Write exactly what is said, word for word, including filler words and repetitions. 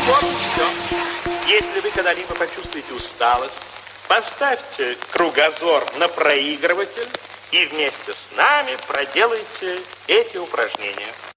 вот все. Если вы когда-либо почувствуете усталость, поставьте кругозор на проигрыватель и вместе с нами проделайте эти упражнения.